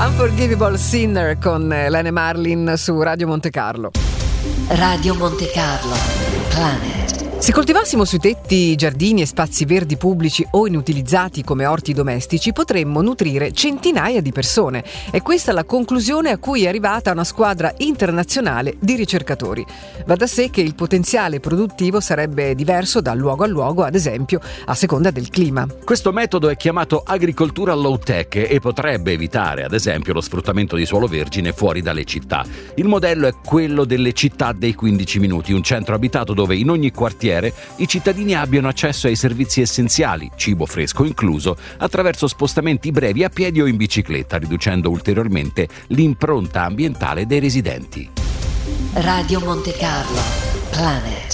Unforgivable Sinner con Lene Marlin su Radio Monte Carlo. Radio Monte Carlo, Planet. Se coltivassimo sui tetti giardini e spazi verdi pubblici o inutilizzati come orti domestici, potremmo nutrire centinaia di persone. È questa la conclusione a cui è arrivata una squadra internazionale di ricercatori. Va da sé che il potenziale produttivo sarebbe diverso da luogo a luogo, ad esempio, a seconda del clima. Questo metodo è chiamato agricoltura low-tech e potrebbe evitare, ad esempio, lo sfruttamento di suolo vergine fuori dalle città. Il modello è quello delle città dei 15 minuti, un centro abitato dove in ogni quartiere i cittadini abbiano accesso ai servizi essenziali, cibo fresco incluso, attraverso spostamenti brevi a piedi o in bicicletta, riducendo ulteriormente l'impronta ambientale dei residenti. Radio Monte Carlo, Planet.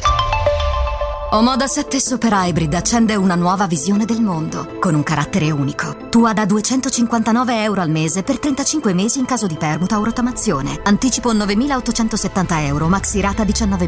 Omoda 7 Super Hybrid accende una nuova visione del mondo, con un carattere unico. Tua da €259 al mese per 35 mesi in caso di permuta o rottamazione. Anticipo €9.870, maxi rata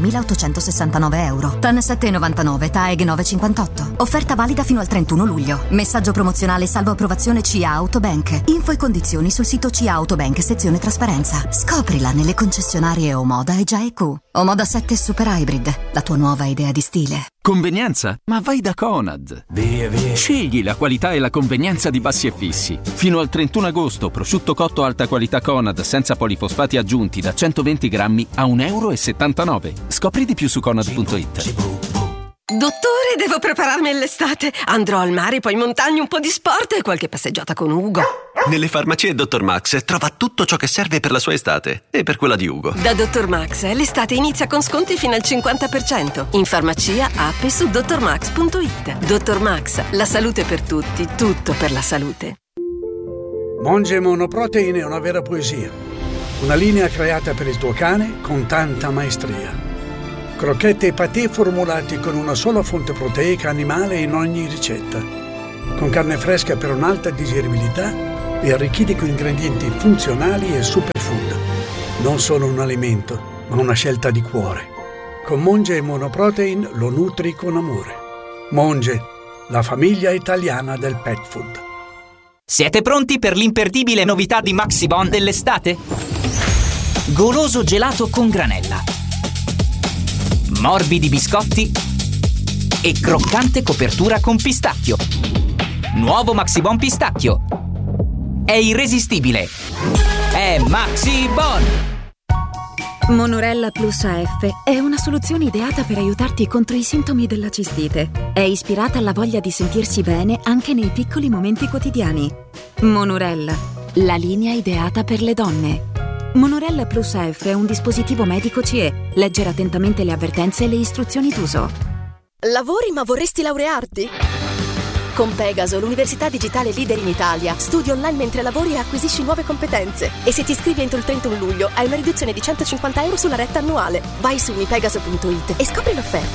€19.869. TAN 7,99, TAEG 9,58. Offerta valida fino al 31 luglio. Messaggio promozionale salvo approvazione CIA Autobank. Info e condizioni sul sito CIA Autobank, sezione trasparenza. Scoprila nelle concessionarie Omoda e GIQ. Omoda 7 Super Hybrid, la tua nuova idea di stile. Convenienza? Ma vai da Conad. Via. Scegli la qualità e la convenienza di Bassi e Fissi. Fino al 31 agosto, prosciutto cotto alta qualità Conad senza polifosfati aggiunti da 120 grammi a €1,79. Scopri di più su conad.it. Dottore, devo prepararmi all'estate. Andrò al mare, poi in montagna, un po' di sport e qualche passeggiata con Ugo. Nelle farmacie Dr. Max trova tutto ciò che serve per la sua estate e per quella di Ugo. Da Dr. Max l'estate inizia con sconti fino al 50%. In farmacia, app e su drmax.it. Dr. Max, la salute per tutti, tutto per la salute. Monge Monoprotein è una vera poesia. Una linea creata per il tuo cane con tanta maestria. Crocchette e patè formulati con una sola fonte proteica animale in ogni ricetta. Con carne fresca per un'alta digeribilità e arricchiti con ingredienti funzionali e superfood. Non solo un alimento, ma una scelta di cuore. Con Monge Monoprotein lo nutri con amore. Monge, la famiglia italiana del pet food. Siete pronti per l'imperdibile novità di Maxibon dell'estate? Goloso gelato con granella, morbidi biscotti e croccante copertura con pistacchio. Nuovo Maxibon pistacchio. È irresistibile. È Maxibon! Monorella Plus AF è una soluzione ideata per aiutarti contro i sintomi della cistite. È ispirata alla voglia di sentirsi bene anche nei piccoli momenti quotidiani. Monorella, la linea ideata per le donne. Monorella Plus AF è un dispositivo medico CE. Leggere attentamente le avvertenze e le istruzioni d'uso. Lavori ma vorresti laurearti? Con Pegaso, l'università digitale leader in Italia, studi online mentre lavori e acquisisci nuove competenze. E se ti iscrivi entro il 31 luglio hai una riduzione di €150 sulla retta annuale. Vai su mipegaso.it e scopri l'offerta.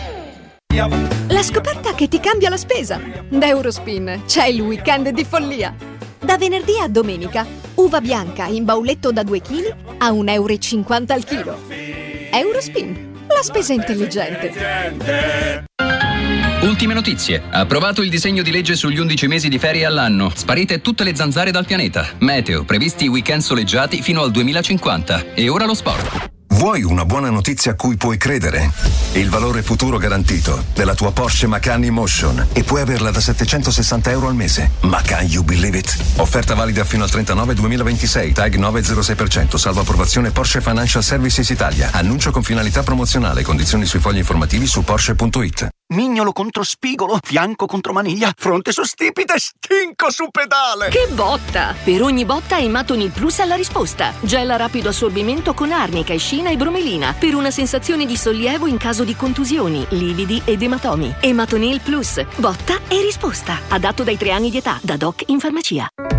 La scoperta che ti cambia la spesa. Da Eurospin c'è il weekend di follia. Da venerdì a domenica, uva bianca in bauletto da 2 kg a €1,50 al chilo. Eurospin, la spesa intelligente. Ultime notizie. Approvato il disegno di legge sugli 11 mesi di ferie all'anno. Sparite tutte le zanzare dal pianeta. Meteo, previsti weekend soleggiati fino al 2050. E ora lo sport. Vuoi una buona notizia a cui puoi credere? Il valore futuro garantito della tua Porsche Macan Emotion e puoi averla da €760 al mese. Macan, you believe it? Offerta valida fino al 39/2026, TAG 9,06%, salvo approvazione Porsche Financial Services Italia. Annuncio con finalità promozionale, condizioni sui fogli informativi su Porsche.it. Mignolo contro spigolo, fianco contro maniglia, fronte su stipite, stinco su pedale. Che botta! Per ogni botta Ematonil Plus ha la risposta. Gel a rapido assorbimento con arnica, escina e bromelina per una sensazione di sollievo in caso di contusioni, lividi ed ematomi. Ematonil Plus, botta e risposta. Adatto dai 3 anni di età, da Doc in farmacia.